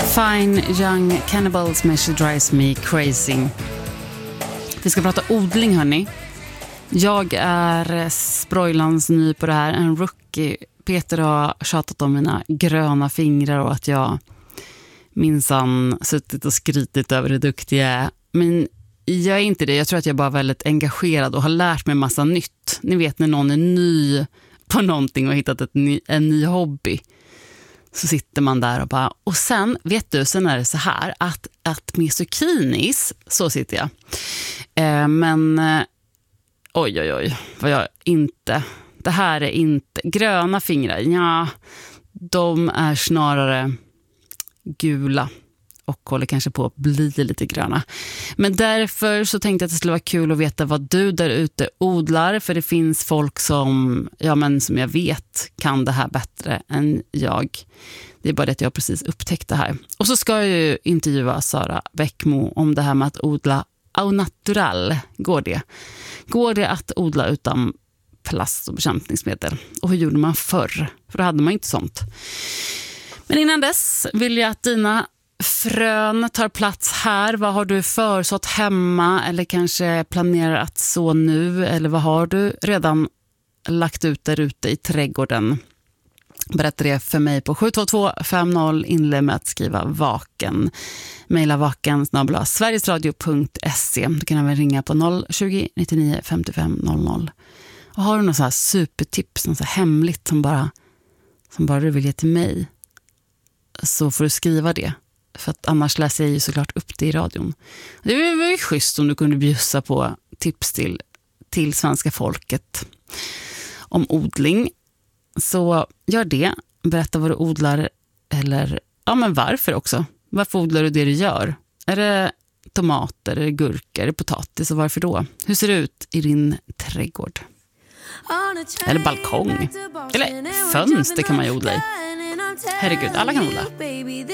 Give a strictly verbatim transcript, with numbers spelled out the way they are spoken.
Fine Young Cannibals med She Drives Me Crazy. Vi ska prata odling, hörni. Jag är sprojlans ny på det här, en rookie. Peter har tjatat om mina gröna fingrar och att jag minsann suttit och skrytit över hur duktig jag är. Men jag är inte det. Jag tror att jag bara är väldigt engagerad och har lärt mig massa nytt. Ni vet när någon är ny på någonting och hittat ett ny, en ny hobby. Så sitter man där och bara... Och sen, vet du, sen är det så här att, att med zucchinis, så sitter jag. Eh, men... Eh, oj, oj, oj. Vad jag inte... Det här är inte... Gröna fingrar, ja. De är snarare gula. Och håller kanske på att bli lite gröna. Men därför så tänkte jag att det skulle vara kul att veta vad du där ute odlar. För det finns folk som, ja men som jag vet kan det här bättre än jag. Det är bara det att jag precis upptäckt det här. Och så ska jag ju intervjua Sara Bäckmo om det här med att odla au natural. Går det? Går det att odla utan plast och bekämpningsmedel? Och hur gjorde man förr? För då hade man inte sånt. Men innan dess vill jag att dina frön tar plats här. Vad har du försått hemma eller kanske planerar att så nu? Eller vad har du redan lagt ut där ute i trädgården? Berätta det för mig på sju två två fem noll. Inled med att skriva vaken. Maila vaken snabel-a sverigesradio punkt se. Du kan även ringa på noll tjugo nittionio femtiofem noll noll. Och har du något så här supertips, något så här hemligt som bara, som bara du vill ge till mig, så får du skriva det. För att annars läser jag ju såklart upp det i radion. Det är ju schysst om du kunde bjussa på tips till, till svenska folket om odling. Så gör det. Berätta vad du odlar. Eller ja, men varför också. Varför odlar du det du gör? Är det tomater, är det gurkor, är det potatis och varför då? Hur ser det ut i din trädgård? Eller balkong. Eller fönster kan man ju odla i. Herregud, alla kan odla.